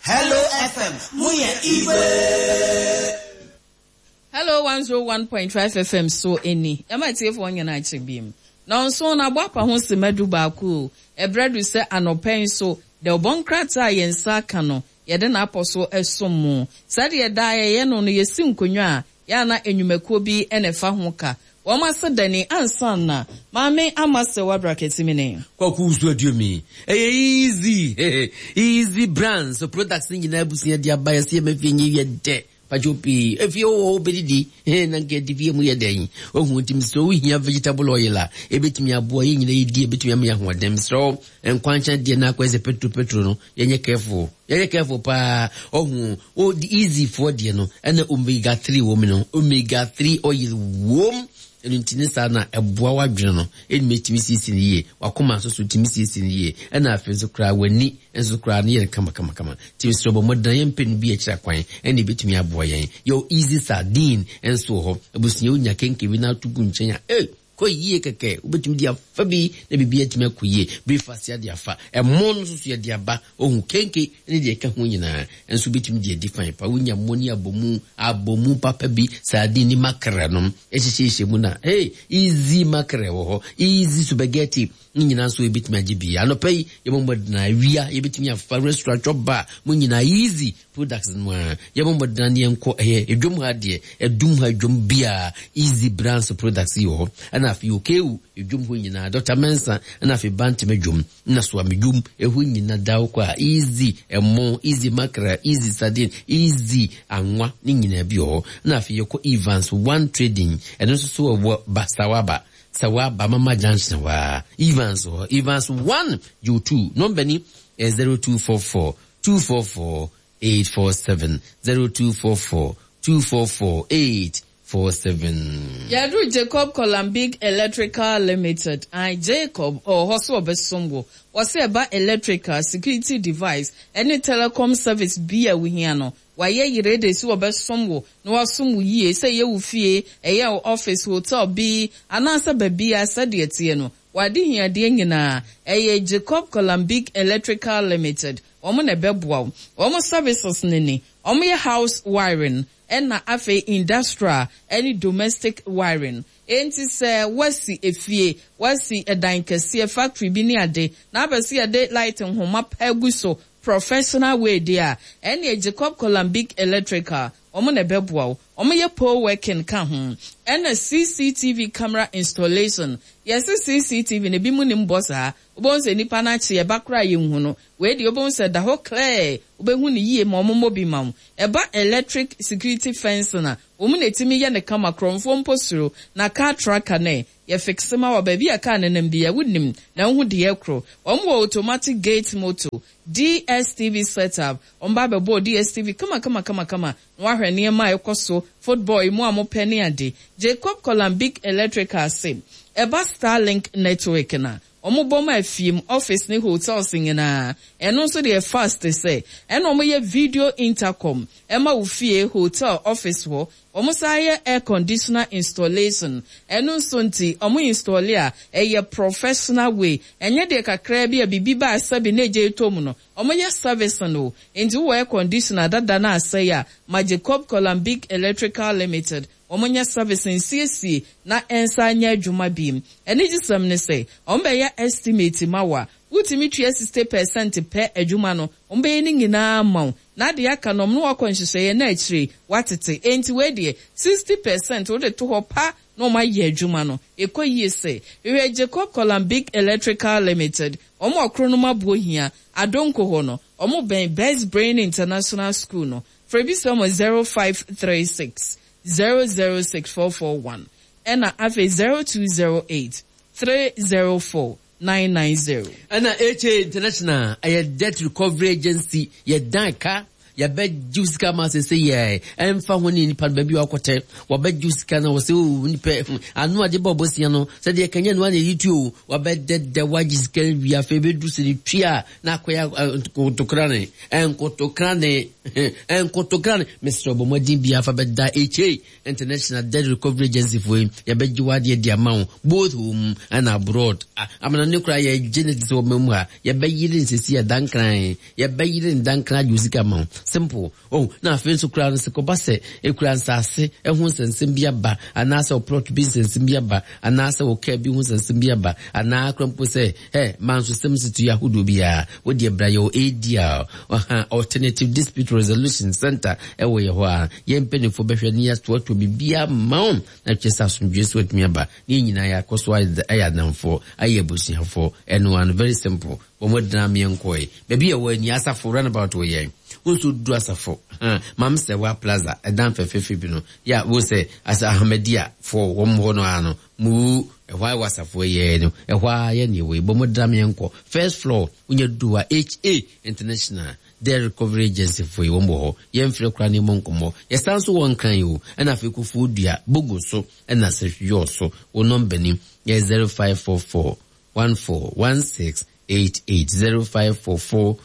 Hello FM, Muye Ibe. Hello 101.5 FM so any. Am I safe one united beam? Now so na bwapa ho se madu ba ku. Ebredu se anopen so de obonkrata yensa kano. Yede na aposo esomo. Sade ye da ye no no yesi nkonwa ya na enwumako bi enefa ho ka. Wama sedani ansan na mame amase wa bracket mine. Kwaku so adumi. Easy. Easy brands so products ni na busia dia buy se me finyi ye de. Pajopi if you obedi na get di mu ye den ohun tim so we hia vegetable oil a ebetimi abo ye nyina yedi ebetimi am ya ho dem so enkwancha de na kwese petro no ye careful pa ohun o easy for de no na omega 3 wo me no omega 3 oil wom enutini sana eboa wadwene no enmetimi sisi ni ye wakoma so timi sisi ni ye na afenso kra wani enso kra ne ye kama timi so bo modan ye mpenu bi akira kwan ene betimi aboa yen yo easy sardine enso ho ebusunya unya kenkewi na tugu nchen ko yie keke ubetimi dia fa bi na bibia timi akoyie breakfast ya dia fa emon so so ya dia ba ohun kenke ne dia ka ho nyina enso betimi dia define pa unya moni abomu papa bi sardine makra no ehihye mu na easy makra wo ho easy spaghetti nyina so ebetimi agibi anopai yebomodna wia yebetimi afa restaurant bar mu nyina easy products no yebomodna ne enko edwom ha de edum ha dwom bia easy brands products yo ana afi okeu edwom ho nyina Dr. Mensa ana afi bantime dwom na so amedwom ehu nyina dawo kwa easy emo easy makra easy sardine easy anwa ne nyina bi ho na afi yeko Evans one trading eno so wo basawaba Sawaba Mama Johnson wa Evans 1 U2 number ni 0244 244 847 0244 244 847. Yadu Jacob Columbic Electrical Limited. Jacob or Hoso Besombo was about electrical security device any telecom service be a wihiano. Waye yirede si obesomwo no wasum yie say ye wufie eye office hotel bi anasa baby asade tie no wade hia de nyina eye Jacob Columbic Electrical Limited omo na beboa omo services nini omo ye house wiring na afi industrial any domestic wiring enti se wasi efie wasi edan kese factory bi ni ade na abesi ade light nhoma paguso professional way there any Jacob Columbic Electrical omo na beboa omo ye pole working ka ho and a CCTV camera installation yes CCTV ne bi mu nim bossa obonse nipa na che bakra ye hu no we de obonse da ho clear obehu ne yie ma omo bi mam eba electric security fence na omo na timi ye ne kama kromfo mposuro na car tracker ne ye fixe ma wa baby aka ne nam bia wunim na hu de ekro omo automatic gate motor DSTV setup omba bebo DSTV kama no ahwe ne ma ekoso football mu amopeni ade Jacob Columbic Electrical sim eba Starlink network na omuboma afiem office ne hotels ngina eno so de fast say eno mo ye video intercom ema ufie hotel office wo omusaye air conditioner installation eno so nti omu installer eye professional way enye de kakra bi abibi ba asabi na je tom no omu ye service no enti wo air conditioner dada na asaya Jacob Columbic Electrical Limited omonya service in CSC na ensanya adwuma bim ene gisam ne say ombe ya estimate mawa utimi twa 60% per adwuma no ombe ni nyina maw na de aka no no akwanhyehyɛ na akire watete enti we de 60% wo de to ho pa no ma ye adwuma no ekoyie say we Jacob Columbic Electrical Limited omo okro no mabuo hia adonko ho no omo ben Best Brain International School no frebisomo 0536 006441 and afe 0208 304 990. Ana HA International a debt recovery agency ye danka ya be juice kama say ye emfa honi nipa baby akote wa be juice kana wo say o nipa anu ade bobosia no say de kanya no na yitu wa be de wagis kan wi afa be du siri twia na akoya kotokrane enkotokrane Mr. Bomodin bi afa be da HA International Debt Recovery Agency for ya be jiwade di amount both home and abroad amana ne kura ya genesis o memu ha ya be yirin sisi ya dankran ya be yirin dankran juice kama simple na afen so kura no se ko base e kura nsase e hu nsensem bia ba anasa o plot bi nsensem bia ba anasa o ka bi hu nsensem bia ba ana krampo se man so sem situ ya hudo bia wo de bra yo ADR Alternative Dispute Resolution Center e wo ye ho a ye mpenifo behwe ni ya to bibia maun na chesa sumdwe so atumi aba ni nyina ya koso aya namfo aye busiafo eno one very simple omodna me nkoi baby e wo ni asafo run about wo ye unso du asafo mam se wa plaza edan fefefe bi no ya wo se asa ahmedia for wo mo no ano mu why wasafo ye no why ye ni we bomodna me nko first floor unye duwa HA International Debt Recovery Agency for you mo yemfre kra ni monkomo yesanso won kan you na afeku fudua bogoso na sehyo so wo number ni 0544 141688 0544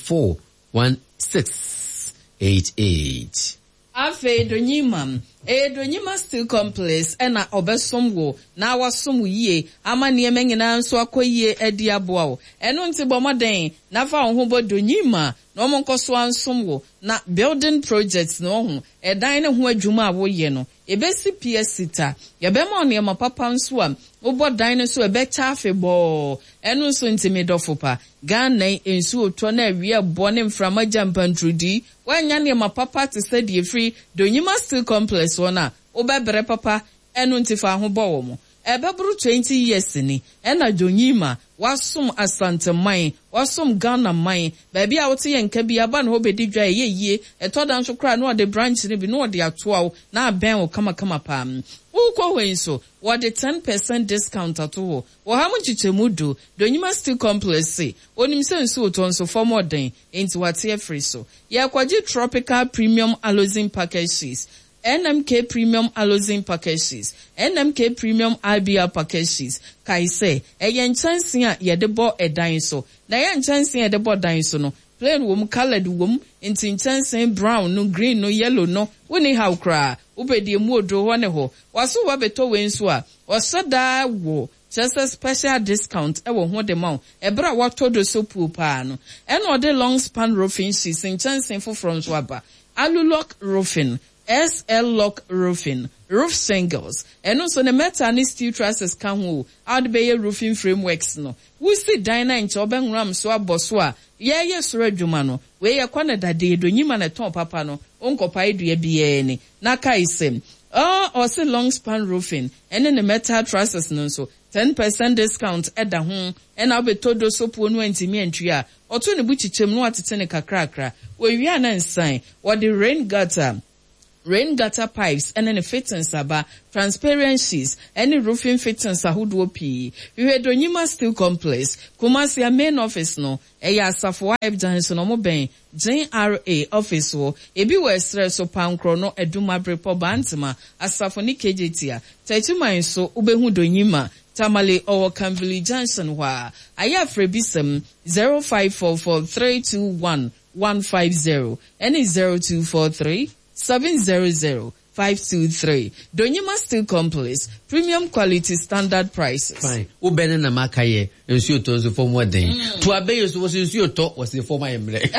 141688 Afe Donyima Donyima Steel Complex ena obesomwo na wasomwo yie ama nieme nyina nso akoyie edi aboa eno nti bomoden na fa ho bo Donyima na omonkoso ansomwo na building projects no ho edan ne ho adwuma awoye no ebesi PS sita yebema oniema papa nso a obo dan ne so ebecha afebo eno nso ntimido pa Ghana ensu oto na awie bo ne mframa jampantrudi wanya ne mapapa te said ye free Donyima Steel Complex wona obebre papa eno ntifa ho bo mo ebebru 20 years ni ena Donyima wasum asante man wasum Ghana man baby a wote yenka bi aba no obedi dwa yeye etoda nso kra no de branch ni bi no de atoa na ben wo kama pam ukwo wenso what the 10% discount ato wo ha mu chichemudu Donyima Steel Complex onim sense otonso for more than into what here free so ya kwaji tropical premium allozine packages NMK Premium Allozine Packages, NMK Premium IBR Packages, Kaise, yen chancing a yedebo e dinosaur. Na yen chancing a debo dinosaur no, plain wom colored wom, into chancing brown, no green, no yellow, no, winnie how cry, ube di mudo waneho, wasu wabeto wenswa, wasada wo. Just a special discount ewo ho de ma ebra wato do so pu pa no eno de long span roofing sheets in chancing for from swaba Alulok roofing SL Lock Roofing, roof shingles, and also the metal steel trusses can woo, out bay roofing frameworks no. We see Dina in Choben Ram Swa Boswa, yes, Regumano, where ya corner that day do you man at top papano, uncle pie do ye be any, Naka isem. Or say long span roofing, and then the metal trusses no so, 10% discount at the home, and I'll be told those soap one went to me and tria, or 20 butcher chim no at Teneca cracker, where we are not sign, what the rain gutter gutter pipes and any fittings aba transparencies any roofing fittings ahudo pi we Donyima Steel Complex Kumasi main office no eya Asafo Wife Johnson omo ben JRA office wo ebi we stress so pankro no Edumabre po bantima Asafo ni KJT Tetuma so ubehu Donyima Tamale or Camville Johnson wa aya frebisem 0544321150 any 0243 700-523. Donyima Steel Complex, premium quality standard prices. Fine. Ubene na makaye, ensu to so for more than. To abeyo so ensu to was the former emre.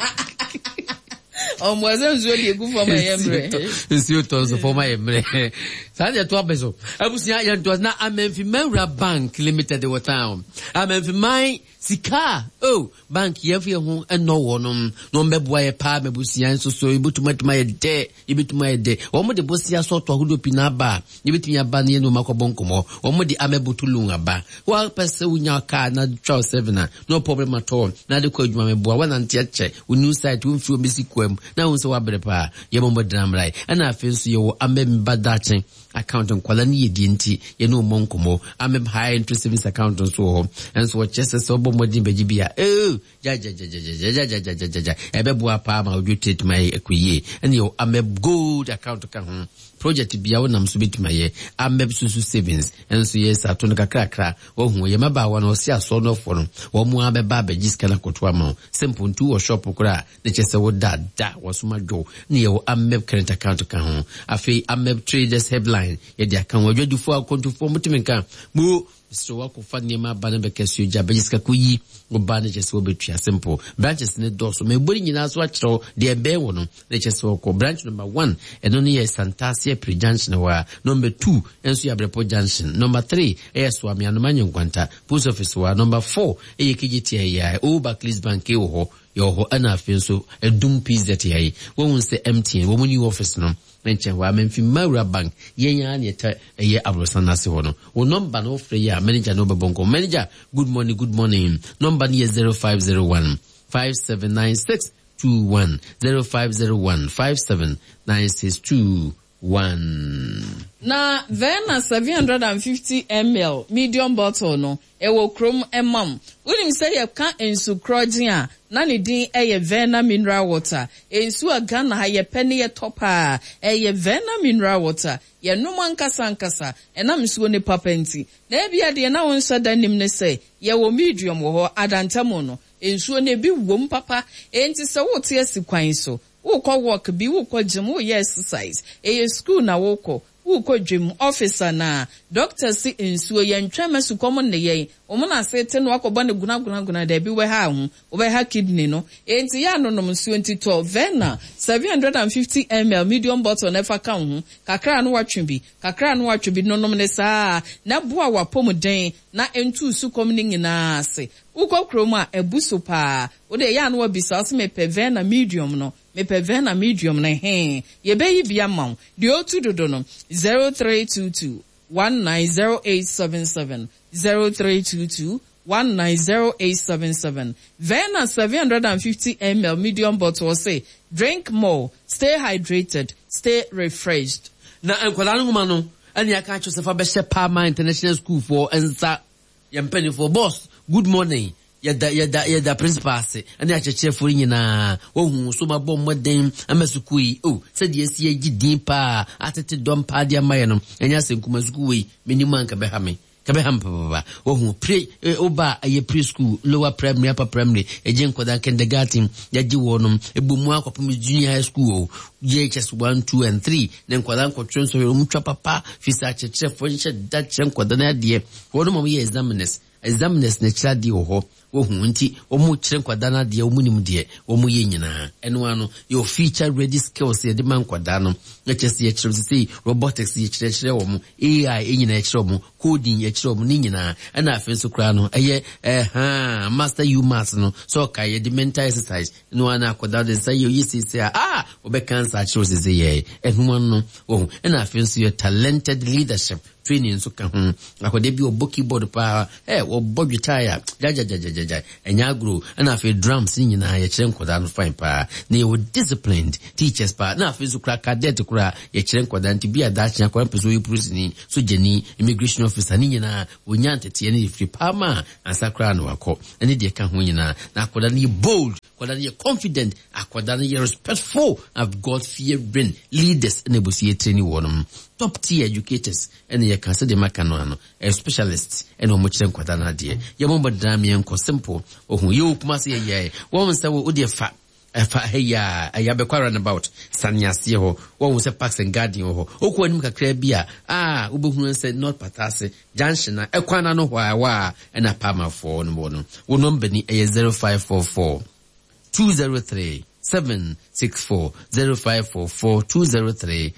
Mwaze nzuri egu former emre. Ensu to so former emre. Sanja to abeso. Abusia ya to na Amenfi Memra Bank Limited the town. Amenfi my sika bank yefi ho eno wonom no mbeboa ye pa mebusia nso so ibutuma ye de omo de bosia so to ahodo pi na ba ibitumi aba na ye no makobonkomo omo de amebutulu aba wa pese unya ka na 7 no problem at all na de ko adwuma meboa wana ntiache new site wo mfi obesi kwam na wo so wa bere pa ye bombo dramrai ana afi nso ye wo amemba dachen account nkwala ne yedi nti ye no monkomo amem high interest savings account so ho enso wo chese so bo modin beji bia ja ebe bo apa ma odu treat my ekwiye ene yo ameb gold account ka ho project bia wonam so betimaye ameb susu savings enso yes atono kakrakra wo hu ye maba wa no si aso no fo no wo mu abeba bejiska na koto ama simple ntu wo shop kura ne chese wo dada wo suma jo ne yo ameb current account ka ho afi ameb traders headline ye dia kan wo dwadu fo akonto fo mutimenka mu so wako fani ma bana be kesu ja bejiska kuyi go bana chese wo betua simple branches ne do so me bori nyina so akiro de ebe wo no ne chese wo ko branch number 1 eno ne ye Santasia pre-junction wa number 2 enso ya Brepo junction number 3 so amiano manyenkwanta post office wa number 4 KGT ya Barclays Bank yo ana afenso edum pizza ti wo hun se MTN wo new office no menche wa memfi Mara Bank yenya ne ta Abrosana se ho no wo number no free ya manager no bebonko manager good morning number ni 0501 5796 21 0501 5796 21. Na Vena 750 ml medium bottle no ewo krom emam unim say ye ka ensu krojin na ne din eye Vena mineral water ensu aga na ye pene ye topa eye Vena mineral water ye no ankasa enam suo ne papenti na bia de na won sada nim ne say ye wo medium wo adantamo no ensu ne bi wom papa enti se wo te asikwan so woko work bi woko gym wo exercise school na woko gym officer na doctor si ensuo ye ntwama su komo ne ye omuna sete no akobɔ ne guna da bi we ha hu we ha kidney no enti ya no nom nsuo enti to Vena 750 ml medium bottle never ka hu kakra no watwe bi no nom ne saa na boa wapom den na entu su kom ne nyina ase ukɔ kroma ebuso pa wo de ya no wabisa so me pe Vena medium no Vena medium na ye be bia maw de otu dodo no 0322 190877 0322 190877 Vena 750 ml medium bottle say drink more, stay hydrated, stay refreshed. Na enkwala no ma no ani aka acho se fa be she Parma International School for ensa yempeni for boss good morning yada principal se ani acheche for nyina ohun so ma bom moden amasukui se de esi agidin pa atete dom pa de amaye no enya se nkuma sukui minimum ka be ha me baba ohun pre oba aye preschool lower primary upper primary ejen koda kindergarten yaji wonum ebumu akopum junior high school JHS 1 2 and 3 nen koda nkotron so mutwa papa fisa cheche fonche da chen koda na de wonum mo ye examiners na chira di ho ohun nti omu chire kwada na de omunim de omu ye nyina eno ano your feature ready skills ye de man kwada no na chese ye chire say robotics ye chire wo AI enyina ye chire wo coding ye chire wo ni nyina na afenso kra no eye master UMass no so ka ye de mental exercise no ana kwada de say you see say obe cancer chire say ye eno ano ohun na afenso your talented leadership training so ka hu akode bi oboki board pa wo bodwitaya jaja enya grow na afi drums nyina ye kire nkoda no fine pa na ye disciplined teachers pa na afi so kra cadet kra ye kire nkoda nti bia da kya kwa peso ye prison so jeni immigration officer nyina wonya ntete ne free pa ma ansakra no akọ ene de ka hu nyina na akoda ne bold akoda ne confident akoda ne respectful of God fearing leaders na busie training wonum top tier educators and ye can say the makano a specialist and omo kire nkwada na de ye momba dam ye nko simple ohun ye okuma se ye won say wo de fa ya be kwara about sanyase ho won say parks and garden ho okwa nim kakra bia ubehunu say not patase junction na ekwana no wa na pama for no no wo number ni 0544 203 764 0544 203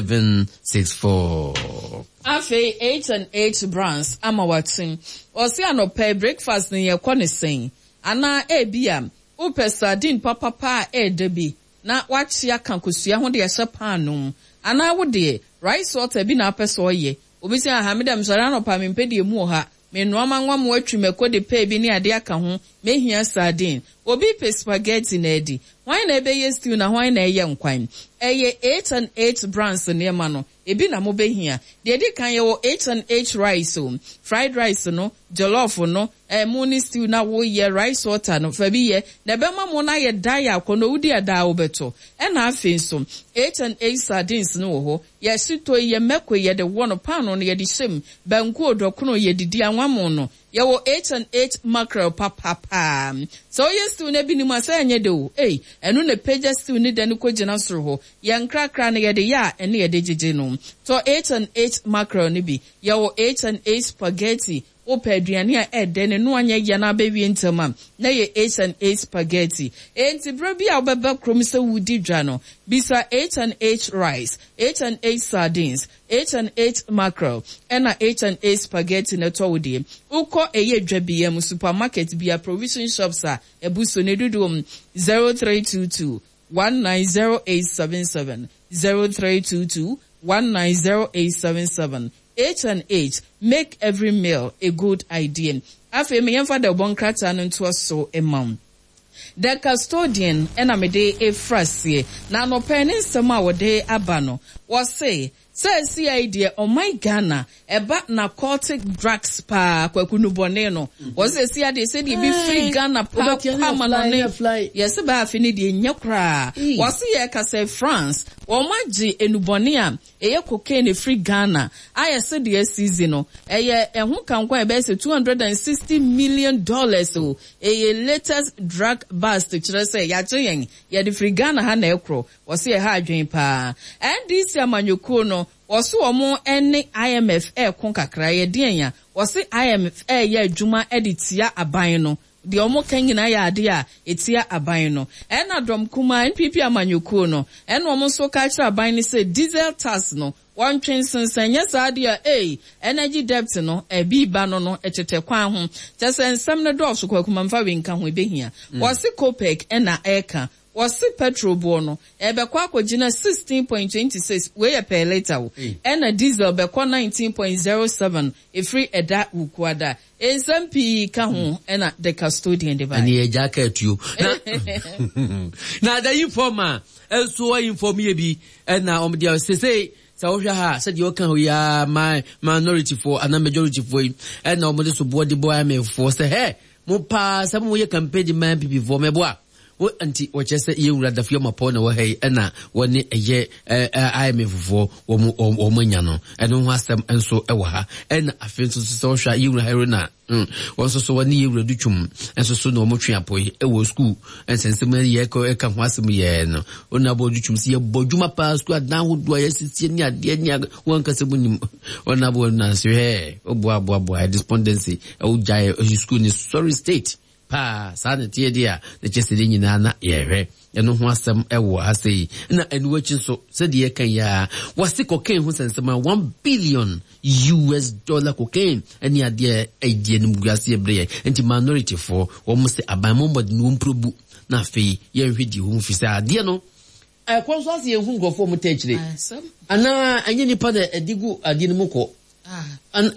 764. Afe 8&8 brands amawatin. Osi anope breakfast ni ye kone sen. Ana ebia upe sardine papa debi na wachia kankusua ho de yesa panum. Ana wode rice water bi na apeso ye. Obisi ahamida msara anopa mempedi emu ha. Me noama nwa mu atwi mekode pe bi ni ade aka ho mehia sardine obi pe spaghetti na edi why na ebe ye stew na why na eye nkwan eye 8&8 brands ne ma no ebi na mo behia de edi kan ye wo 8&8 rice o fried rice no jollof no muni stew na wo ye rice water no fa bi ye na be ma mo na ye daya kono wudi ada wo beto e na afi so 8&8 sardines no ho ye sito ye meko ye de wono pan no ye di shem banku odokono ye didi anwamo no ye wo 8&8 mackerel papa so ye stew na bi ni ma sa enye de o enu ne page stew ni de no ko gina soro ho ye nkrakra na ye de ya ene ye de jeje no so 8&8 mackerel ni bi ye wo 8&8 spaghetti opa aduane a edene no anya ya na abewie ntama na ye 8&8 spaghetti enti bro bi a obeba krom se wudi dwa no bisa 8&8 rice 8&8 sardines 8&8 mackerel and 8&8 spaghetti na to wudi uko eye dwa bi am supermarket bi a provision shops a ebuso ne dudum 0322 190877 0322 190877 8&8 make every meal a good idea. Afe me yemfa de bon krata no nto so emam. The custodian enamede e frasie na no peni nsema wode aba no was say si idea oh my Ghana eba narcotic drugs pa kwakunu bone no was say ade say dey be free Ghana pa manane yes ba afini dey nyakra was ye ka say France o maji enubone a eye cocaine free Ghana aye say dey season no eye ehun kan kwa be say $260 million o eye latest drug bust kire say ya yen ye the free Ghana ha na ekro was ye ha adwen pa and this amanyoko no oso omo ene IMF kon kakra ye den ya osi IMF ye adwuma editia aban no de omo kanyina ya ade a etia aban no ena dom kuma NPP amanyoko no ena omo so ka kira aban ni say diesel tax no one train sensanya saade a energy debt no bi ba no etete kwan ho tese nsam no do so kwakuma mfa we nka ho ebehia osi Copec ena eka wasi petrol bono ebekwa akogina 16.26 we per liter ena diesel bekwa 19.07 free eda ukwada SMP ka ho ena the custodian de ba ani e jacket you na the informer so inform ye bi ena dia say Saoja ha said you can ya my minority for and majority for and no mo so body boy me for say hey mo pa some we campaign man people for me boy anti ochese ye wura da fioma po na wo hey na woni eye IMF fo wo manya no eno ho asem enso ewo ha na afi nso so hwa ye wura hero na wonso so woni ye wura dutwum enso so no mo twe apoi ewo school ensensem ye ka ho asem ye no ona bo dutwum si ye bodwuma pa school adan ho do ye sisie ni ade ni won ka se bunim ona bo na se he obo despondency o jai school ni sorry state pa sanity dia the chesedi nyina na yehwe eno ho asem ewo asei na enu achi so se de kan ya wasi cocaine ho sensema $1 billion cocaine eni ade edie no guase ebre enti minority for wo mo se abamombo de no mprobu na fe ye hwedi ho mfisa ade no konso ase ehun gofo mo techire ana anye nipa de edigu ade no moko an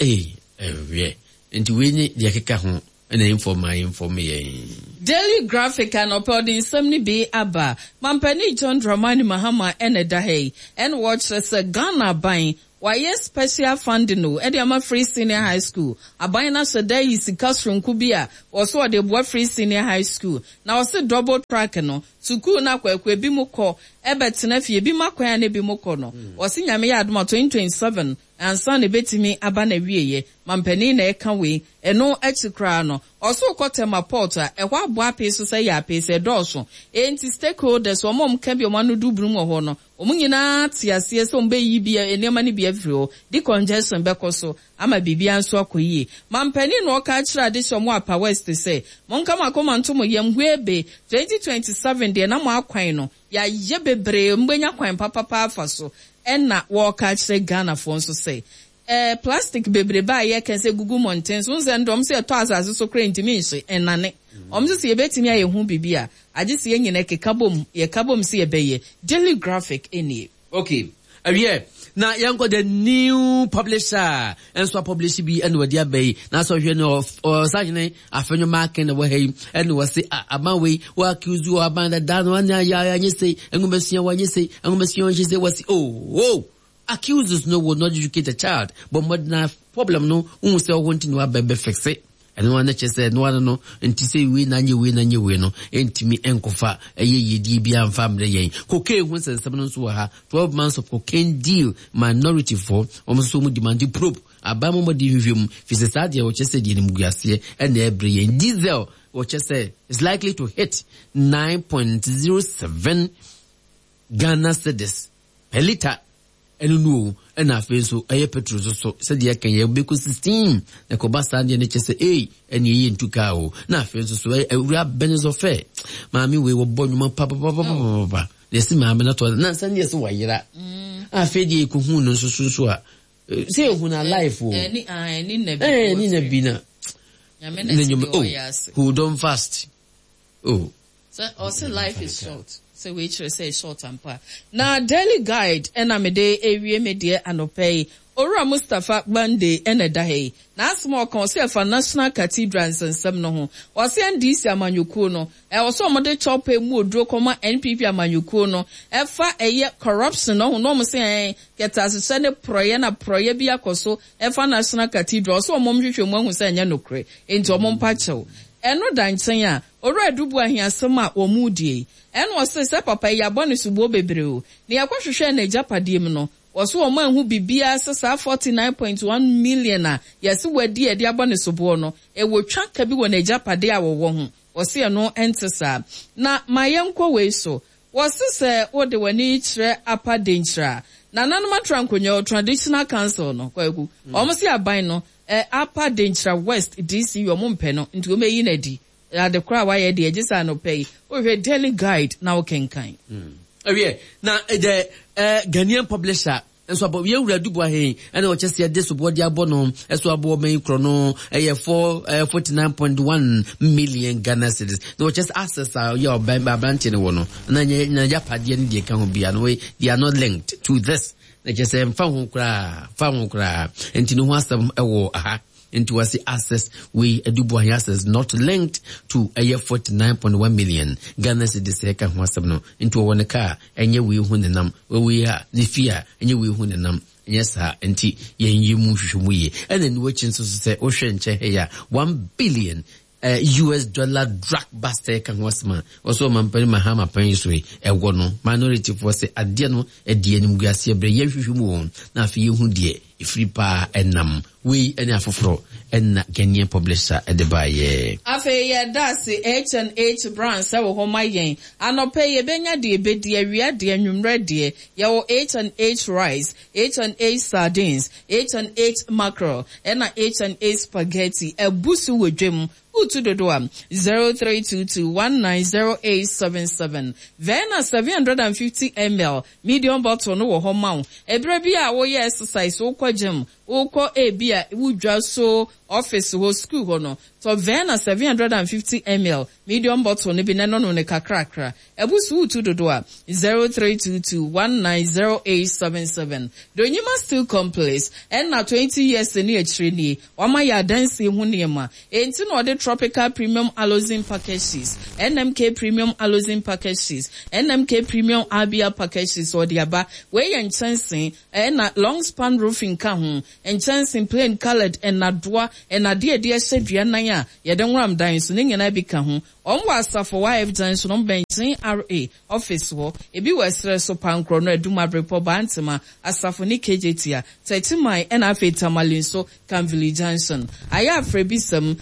enti we ni de keka ho and inform me. Daily Graphic and uploading somni be aba. Mampani John Dramani Mahama and a dahe and watch as a Ghana buying. Why yes special funding no Ediama Free Senior High School. Abayana Sada is classroom kubia also the boy Free Senior High School. Now say double track no. Suku na kwekwe bimoko ebetina fie bimakwa na bimoko no. Wasi nyame ya aduma 2027 ansa ne betimi aba na wieye. Mampani na eka we eno etikra no. Also kotema porta ehwa aboa peso say ya pese doso. Enti stakeholders omom kabi omanu dubru mo ho no. Omunyina tiase so mbe yibia enema ni bia frio di congestion bekoso ama bibia nso akoyie. Mampani no ka kira de somo apa west say monka makoma ntomo yemhwebe 2027 de na mo akwan no ya ye bebre mbenya kwan papa afa enna wo ka kire Ghana fo nso say plastic bebre ba ye kan say gugu mountains unze ndom say to azaze so kra ntimi nse enane omse se yebetimi aye hu bibia age se ye nyina kekabom ye kabom se ye beye Daily Graphic eni okay Yeah. Now, yanko the new publisher, and so publish be and with their bay. Now, so you know, or Sajane, I found your mark in the way, and was say, my way, or accuse you about the down one, you say, and you must when you say, and you say, was, oh, accusers no will not educate a child, but what problem no, who still wanting to have baby fix it. And one that said, no, no, and to say win and you win, and to me, encofa, a ye DB and family. Cocaine was a 12 months of cocaine deal, minority for almost so much demanding probe. Abamo divium, Fisadia, which said in Mugasia, and every diesel, which said is likely to hit 9.07 Ghana cedis per liter. And na fe so aye petrol so said ya kan ye be ko 16 na ko basa ndi ne chese and ye ntuka o na fe so ewura benes of fair maami we wo bonuma papa desi maami na to na san yes wa yira afi di ko hu no so a se hu na life o ni na bi na who don't fast so also life is short. So we should say short and pa. Now daily guide enamede area media anopay Ora Mustafa Bande enedahe. Na small concert for National Cathedrals and some no. Was NDC amanyukuno. E also mode chop e mu odro koma NPP amanyukuno. E fa eye corruption no mo say get as send proye na proye bi akoso e fa National Cathedral so mo hwehwe mo hu say nya nokre. Enti o mo mpachew. Eno danchen a ora adubu ahiasem a omudie. Eno se papa ya bonu subo bebreo. Ne yakwahwehwe na japadiem no. Waso o man hu bibia sesa 49.1 million a yesi wadi edi abone sobo no e wotwa ka bi wona japade a wo ho wose e no entesa na mayenko we so wose se wode wani kire apa denchra na nanoma trankonyo traditional council no kwaku o mo se aban no apa denchra west DC yo mo mpe no nti o meyi na di ade kra wa ye de agisa no pay o hwe daily guide na o kenkan now the Ghanaian publisher and so about you read Dubois and what just said this about the abono as so about me chrono 49.1 million Ghana cedis. No just access your bantin one and then Japadian they can be anyway they are not linked to this. They just say found cra and to know what some into us access we Dubois access not linked to a 49.1 million Ghana cedis second wasabno into one car and ye we hunenam where we are the fear and ye we hunenam yes sir enti yen yimu hwehwe and then which so say ocean che here $1 billion US dollar drug buster kan wasma also mampani mahama paniswe ewo no minority for say ade no ade anim guase bre ye hwehwe mu na afi ye hu de ifri pa enam we ene afoforo en Ghanaian publisher edebaye afi ye das H&H brands e wo ho mayen anope ye benya de ebedi awia de anwumre de ye wo H&H rice H&H sardines H&H mackerel ena H&H spaghetti ebusu wodwem utu dodoa 0322190877 Vena 750 ml medium bottle no wo ho maw ebra bi a wo ye exercise wo kwagem wo ko ebia wudwa so office ho school ho no so Vena 750 ml medium bottle ne bi no ne kakrakra ebusu utu dodoa 0322190877 Donyima Steel Complex and na 20 years ni akire ni wama ya dance hu niema enti no de Tropical Premium Allozine packages, NMK Premium Allozine packages, NMK Premium Abia packages or the aba, way and chancing, and long span roofing kahun, and chancing plain colored and na dwa, and a dear said Vianaya, Yadam Ram Dining and Abi kahun, on was for wife Johnson on Benson RA, office war, a be Western so pancrono, Duma Repo Bantama, as Safoni KJTia, Tetimai, and Afe Tamalinso, Canville Johnson. I have Frebisum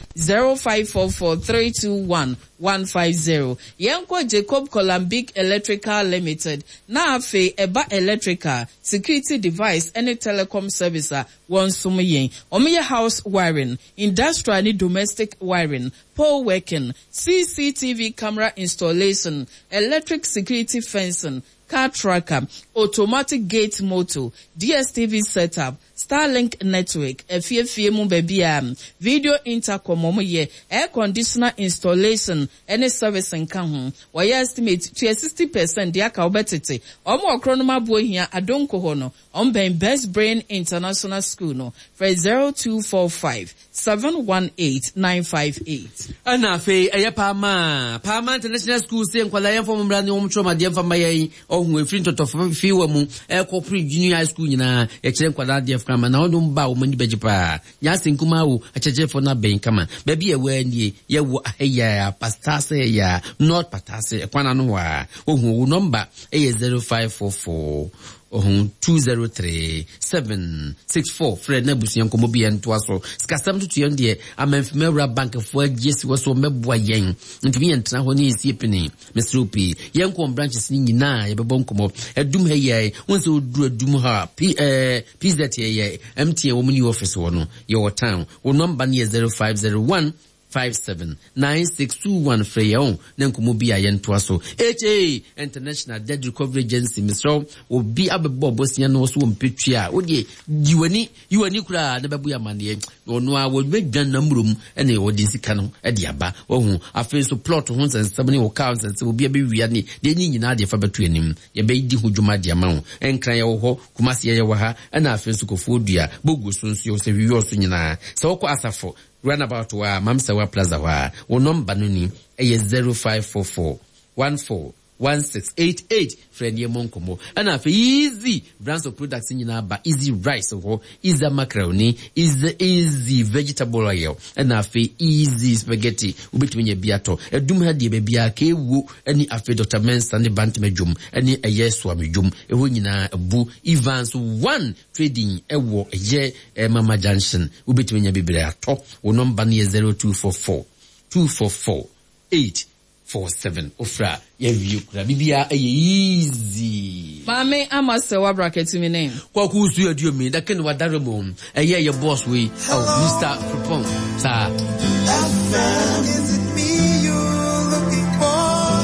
0544321150. Yanko Jacob Columbic Electrical Limited. Na afe eba electrical security device any telecom servicer one sumayen. Omiya house wiring, industrial and domestic wiring, pole working, CCTV camera installation, electric security fencing, car tracker, automatic gate motor, DSTV setup, Starlink network, FFM baby video intercom air conditioner installation, any service and can we estimate to 60% the accountability. More chronoma boy here, I don't cohono, Best Brain International School no, for 0245 718-958. Anafe Pama International School saying kwala from brand new trauma dear from my own we free to few corporate junior high school na kwala dear from na odum ba mani bejipa yasin kumau a cheche for na ben kama baby e we ndie ye wo ya pastase ya not patase kwana no wa ohun number 0544 203-764 Fred Nebusian Komobian Twaso Scasam to Yondia Amemera Bank of Work Jesse was so mebwa yang and me and Trahoni is yipping Miss Rupi Yankom branches in na Yabonkomo a doom hey once you do a doom ha peace that ye empty a woman office one your town or number near 0501 579621 Freyon Nankumubia Yentuaso HA International Dead Recovery Agency Misro will be a Bobosian also Pitria. Would you any kura Nebabuya Mani or no would make done numbrum and the audience canon at Yaba or a face of plot homes and somebody or counts and so will be a baby they need Nadia for between him ye baby Hujuma Diamond and Krayoho Kumasia Yawaha and our face of Fodia Bogusun Yosef Yosunina so Asafo Runabout wa Mamsawa Plaza wa number nuni 0544 141688 friend ye monkomo and afi easy brands of products in ba easy rice or easy macaroni easy vegetable oil and afi easy spaghetti ubetwenye biato edum ha de bebia ke wu ani afi Dr. Mensa ne bantemejum ani yeso amejum eho nyina bu Evans one trading ewo ye Mama Junction ubetwenye bibire ato wo number ne 0244 244 847 ofra ye kura bibia easy mame amase wa bracket mi name kwa ku su aduomi da ken wa daremo ye boss we Mr. Propon sa is it me you're looking for?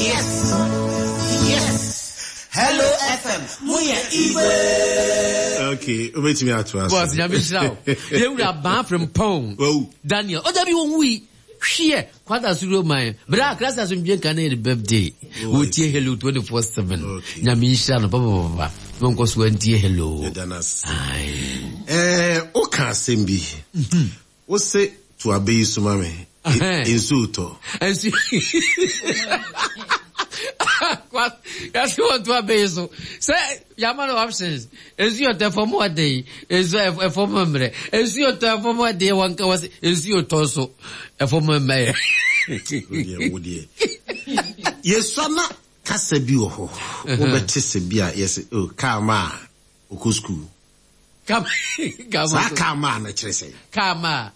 Yes Hello FM Muya Ibe. Okay, wait me out to us. Boss Yamisha ye ura ban from Pong Daniel odabi won wi Share, quite as you mind. Bra, class as you can birthday. We tear hello 24/7. Yamisha, Baba, don't go swear hello. Oka Simbi. What say to obey Sumame? Insulto. And see. What? That's what to obey so. Say, Yamano options. Is your there for more day? Is a former memory? Is your there for more day? One was is your torso a former mayor. Yes, son, Casabio, Obetisibia, yes, Kama, Okusku. Kama, Kama.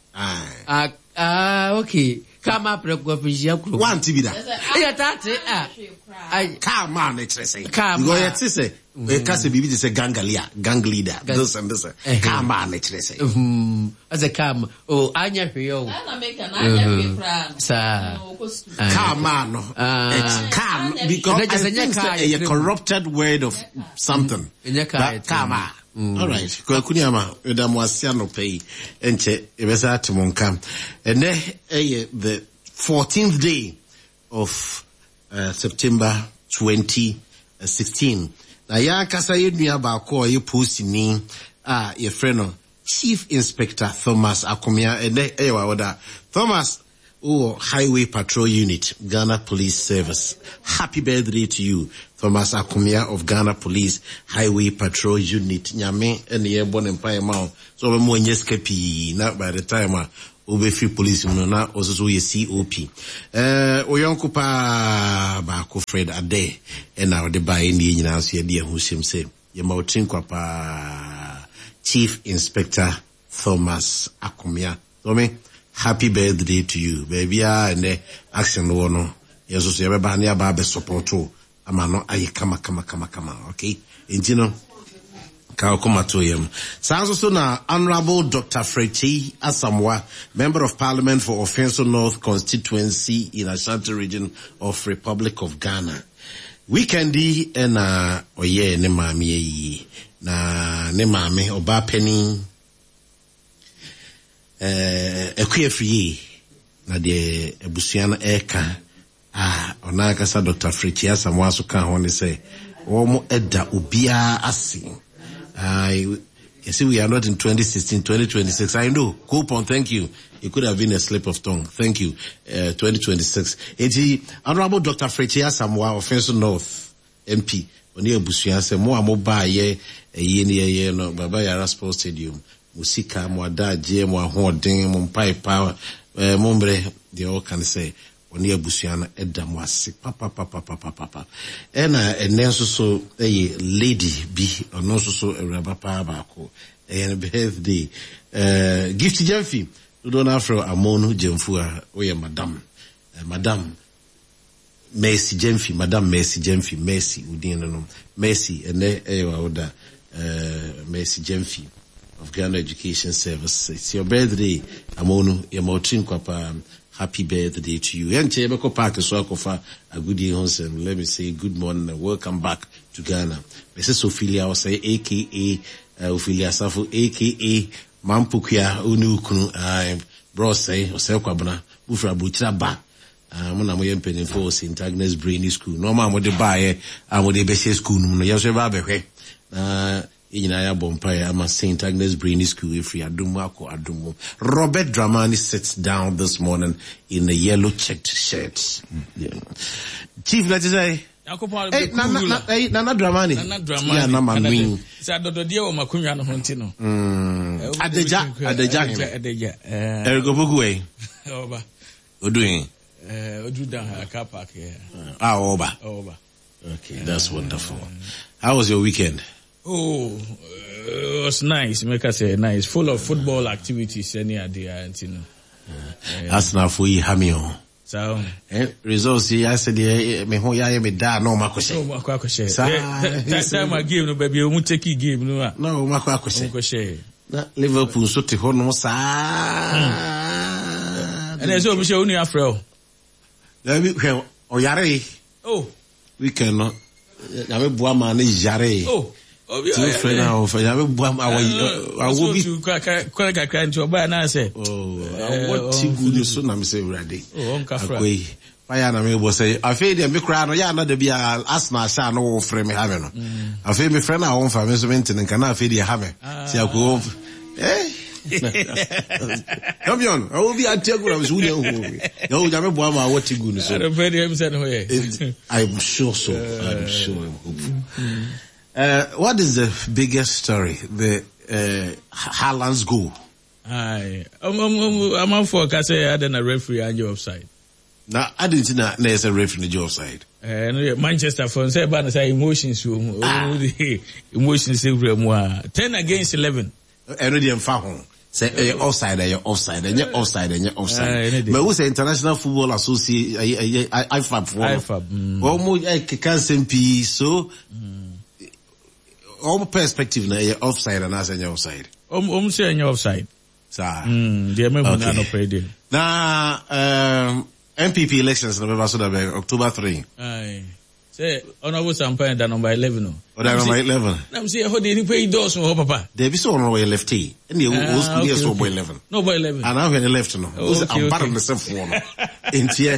Okay. Kama prekwafishia kuro. One TV da. Ya tate Kama netrese. Kama. Go yet say kase bibi say gang leader. This and this. Kama netrese. As a Kama. Oh, anya hweo. Na make an anya hweo. Sa. Kama no. Kama because I think a corrupted word of something. Kama. All right. Kwa kunyama edamwasiano pay enche ebesa timonka. And the 14th day of September 2016. Na ya kasa yedua ba ko ye post ni ye friend no Chief Inspector Thomas Akomia ewa oda Thomas Highway Patrol Unit, Ghana Police Service. Happy birthday to you, Thomas Akomia of Ghana Police Highway Patrol Unit. Nyame and ye born empire mount. So we mo nyeskapi na by the time we free police na also ye COP. Oyonko pa ba ko Fred Ade and now the by ni nyina so ye de hu sim say ye ma otinkwa pa Chief Inspector Thomas Akomia. So me happy birthday to you, baby. And the action no. Yes, so everybody about the support too. Amano aye kama. Okay, intino. Ka kuma to him. So na Honorable Dr. Frechi Asamwa, Member of Parliament for Offenso North Constituency in Ashanti Region of Republic of Ghana. Weekendi na oye ne maame yi na ne maame oba pani ekuyefie na de ebusua na eka ona kasa Dr. Frechi Asamoah so kan ho ne say wo mo eda obia ase. You see, we are not in 2016, 2026. I know. Coupon, thank you. It could have been a slip of tongue. Thank you. 2026. Honorable Dr. Frechi Asamoah, Offensive North MP, Oni Busuya se mo amoba ye no Baba Yara Sports Stadium. Musika mo adaje mo ahoden mo mpaipa mombre they all can say Oni Busuya na eda mo ase papa. Ena enenso so lady bi ono so eraba pa baako and birthday gift Jemfi don't afro amonu Jemfua oye madam Mercy Jemfi madam Mercy Jemfi Mercy udin no Mercy ene oda Mercy Jemfi of Ghana Education Service. It's your birthday amonu ye motrin kwapa. Happy birthday to you. And Chebeko Park is Wakofa a good day and let me say good morning and welcome back to Ghana. Mrs. Ophelia will say AKA Ophelia Safo AKA Mampukia Unukunu bro say Osekwabana Bufra Butra Ba Mona Moyen Penny for St. Agnes Brainy School. No man would buy I would be school no Yashababe. Inaya Bompire, I'm a St. Agnes Brainy School, if you Adumo. Robert Dramani sits down this morning in a yellow checked shirt. Yeah. Chief, let's say, hey, Nana Dramani. Yeah, Nama Ming. Sadodio Macunya Hontino. Adeja. Ergo Bugwe. Over. Doing? Oduda, a car park here. Over. Okay, that's wonderful. How was your weekend? Oh, it was nice. Make us say nice, full of football activities. Any idea, you know. That's not for you, Hamio. So, results. I said, me ho ya me da no makoshe. No makoshe. That time I game no baby, you won't take game no. No makoshe. Makoshe. Na Liverpool so te ho no sa. And there's always only afro. Let me oyare. Oh, we cannot. Na me boa man yare. Oh. Oh, yeah. What you so na me say ready. Oh, Akwe. Why na me was say I feel them me cry no ya na de bia Arsenal sha no frame me have no. I feel me friend na won fa me so maintain kan na feel dey have. See akwo. Come on. I will be at Tiago I was who. No, ya me boa ma what you good so. I'm sure so. I'm sure I'm hopeful. What is the biggest story? The Haaland's goal. Aye. I'm on for Kase I didn't a referee and you offside. Now I didn't know there's a referee in the offside. Manchester for say ban say emotions emotions 10 against 11. And the Fahon say offside and you're offside. But we say International Football Association IFAB. Almost I can't say so all perspective na you're offside and as you're offside. Say you're offside. The American no play there. Now MPP elections November so that October 3. Aye. Say honorable campaign that number 11. Oh, that number 11. I'm say how they pay those no papa. They be so on way lefty. And the old school so boy 11. No boy 11. And now when the left no. I'm bad on the same phone. In here.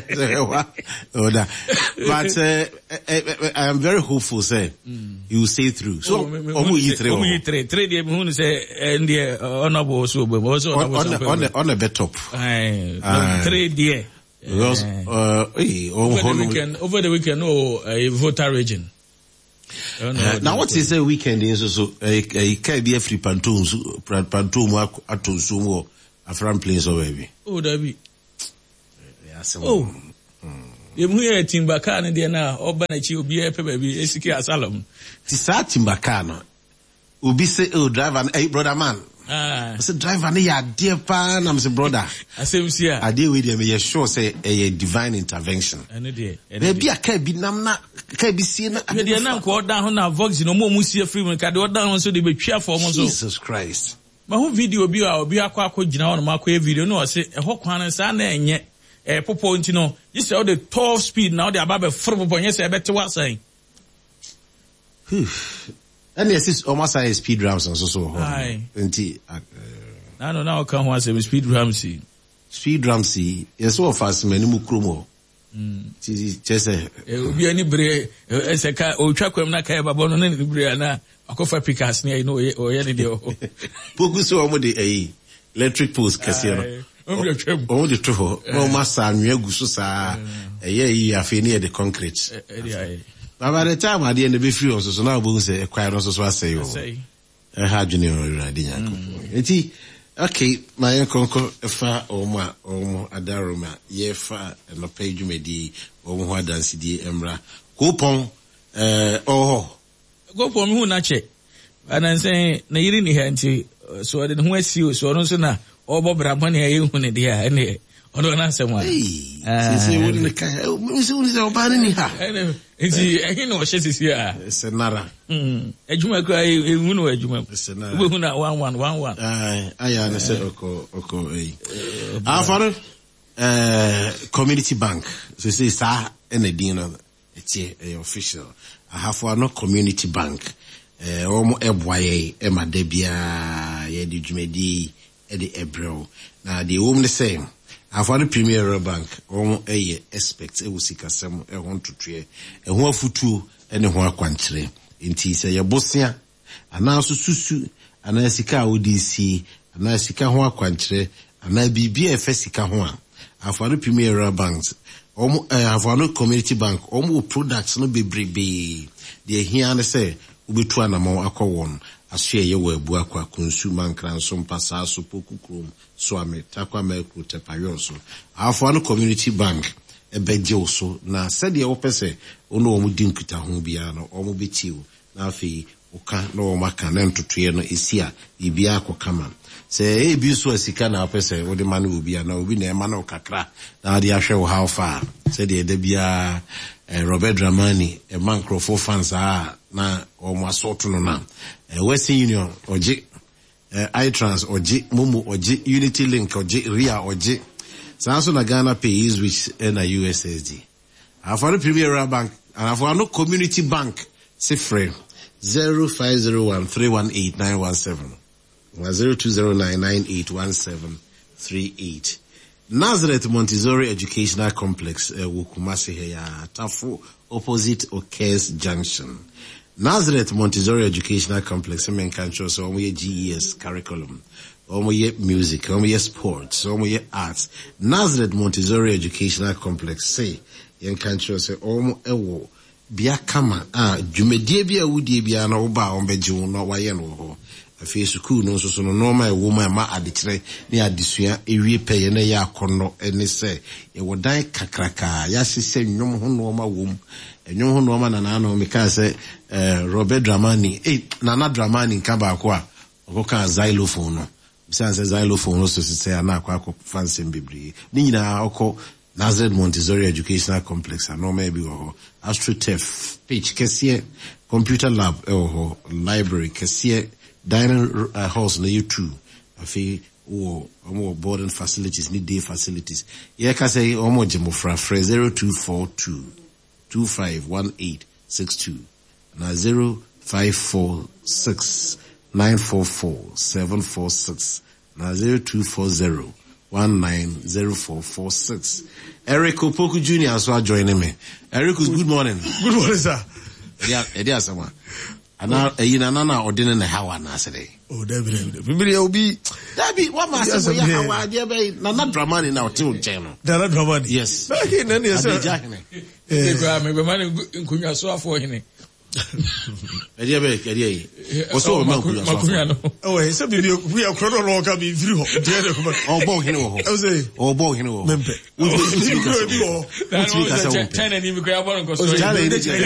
But I am very hopeful say you will stay through. So three dey who say and the honorable so on the bed top. Aye. 3 there. Because over the weekend, a voter region. Now what is the weekend is so a can be a free pantum atonsumo a front place or baby. Oh David. Oh. You hear Timbakana there now, Obanachi will be a baby, Esiki Asylum. Tisa Timbakana. Ubi say oh driver and brother man. I said driver near dear pan I'm say brother. I say here. I deal with them you sure say a divine intervention. Maybe I can't be namna can't be seen. You na ko down na vox no mo musie free me ka de down so de be twa for mo so. Jesus Christ. Ma ho video bi a obi akwa gina on ma akwa video no say e ho kwan sa na enye popo ntino. You say all the top speed now they about be fro popo nye say e bete wa say. And yes, it's almost like speed drums and so. Aye. Now come once speed drums. Speed drums, yes, so fast, many mukrumo. Just say, be any bre, as a car, or chakwam na kaya babon and briana, a coffee pickers near no or any deal. Poguso omode electric post, Cassiano. Oh, the truth, no master, and Yagusa, a year, near the concrete. But by the time I didn't be free, so now we'll say, quite also was say, I had junior idea. Okay, my uncle, fa or adaroma, ye fa, and no page me di, or more than CD Emra. Coupon, go for me, not check. And I'm saying, na you didn't hear, so I didn't waste you, so I don't say now, or Bob Rampani, you won it here, and I don't answer one. Since you wouldn't the you know, she is here. It's another. A Juma cry, you know, a Juma. It's another 1. I understand. Okay. Our father, community bank. So say, sir, and a dinner, it's a official. I have for no community bank. Omo Ebwaye, Emma Debia, Yedi Jumedi, Eddie Ebro. Now, the woman the same. After the Premier Bank, on a expect a usika some a 1 to 3, a 1 futu and a 1 quantity. In Tisa, your Bosnia, and now Susu, and I sika UDC, and I sika 1 quantity, and I be a Fessica 1. After the Premier Banks, after no community bank, almost products no be brebe. The here and say, Ubi 2 and more aqua Ashia yewe buakwa consumer cransom pasa so poku krom so ame takwa melku tepayoso afọ community bank ebeje oso na said ye opese ono omu dinkita ho bia no omu betiw na afi uka no maka na ntotoye no esia bibia akokama se ebi so asika na opese wo de manu obi na obi na ema na okakra na de ahwe wo how far said ye da bia Robert Dramani a man crofo fans na omo asoto no na Western Union oje iTrans oje Momo oje Unity Link oje Ria oje sanso na Ghana pays which na USSD after Premier Bank and after no community bank sifre 0501318917 0209981738 Nazareth Montessori Educational Complex, Wukumasi Heya, Tafu, opposite Okes Junction. Nazareth Montessori Educational Complex, Menkancho, so we GES curriculum, we music, we sports, we arts. Nazareth Montessori Educational Complex, say, Yankancho, say, ewo, biakama, jumedie bia wudi bia na oba ombeju no wayen wo. Afi school no so no normal woman ma adekere ne adesua ewie peye na ya akono ene se e wodan kakraka ya sese nwom ho no ma wom enwom ho no ma na no me ka se Robert Dramani Nana Dramani nka ba ko a okoka xylophone no bisanse xylophone no so sese na akwa fancy bibri ni nyina okọ Nazareth Montessori Educational Complex no ma bi wo AstroTurf page kese computer lab library kese dining halls na you2 afi or boarding facilities need day facilities yeah ka say omo jemofra 0242 251862 na 0546 944 746 na 0240 190446 Eric Opoku Jr. so joining me. Eric, good morning. Good morning, sir. Yeah, someone. Ana nana odene na hawa na asere. Oh, David obi. David, what must say hawa dia be Nana Dramani na ote unche no. Nana Dramani. Yes. Okay, nani asa. Me be man nkunya so afọ hene. Edia be oso man kunya no. Oh, he say bi we akro no ka bi firi ho. Dia de ko. Oh, bo hene wo. I say. Oh, bo hene wo. Mempe. China ni mi kwa bono ko so. China ni